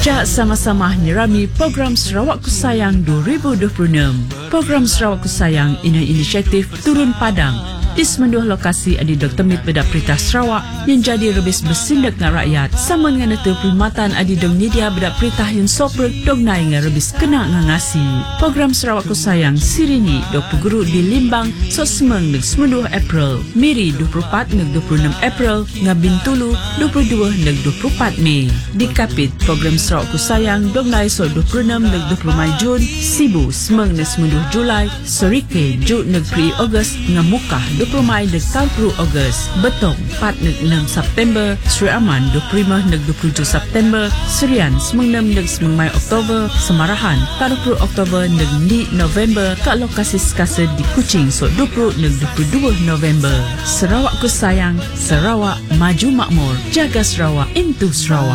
Jak sama-sama nyerami program Sarawak Ku Sayang 2026. Program Sarawak Ku Sayang ini inisiatif Turun Padang di semenduh lokasi adi Dr. Mit Bedak Perintah Sarawak yang jadi rebis bersindak dengan rakyat sama dengan itu perkhidmatan adi dong nyedia bedak perintah yang soprek dong naik dengan rebis kena ngangasi. Program Sarawak Ku Sayang sirini dok guru di Limbang so semeng neg semenduh April, Miri 24 neg 26 April, Ngabintulu 22 neg 24 Mei. Di Kapit program Sarawak Ku Sayang dong naik so 26 neg 20 Jun, Sibu semeng neg semenduh Julai, Sorike Jun neg 3 Ogos ngamukah 20 Mai neg 30 Ogos, Betong 4 neg 6 September, Sri Aman 25 neg 27 September, Serian semeng 6 neg 9 Mai Oktober, Semarahan 30 Oktober neg 2 November ke lokasi sekasa di Kuching so 20 neg 22 November. Sarawak Ku Sayang, Sarawak maju makmur, jaga Sarawak into Sarawak.